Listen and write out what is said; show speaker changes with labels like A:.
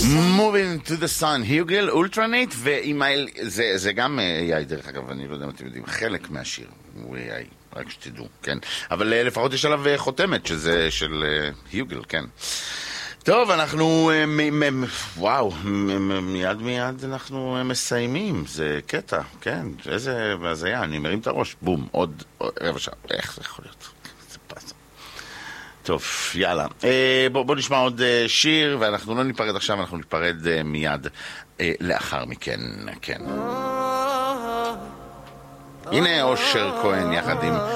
A: Moving to the Sun, היוגל, אולטרנט ואימייל, זה גם AI דרך אגב, אני לא יודע אם אתם יודעים, חלק מהשיר הוא AI, רק שתדעו, כן. אבל לפחות יש עליו חותמת, שזה של היוגל, כן. טוב, אנחנו, וואו, מיד אנחנו מסיימים, זה קטע, כן, איזה הזיה, אני מרים את הראש, בום, עוד רבע שעה, איך זה יכול להיות? זה פסה. טוב, יאללה, בוא נשמע עוד שיר, ואנחנו לא ניפרד עכשיו, אנחנו ניפרד מיד לאחר מכן, כן. הנה אושר כהן יחד עם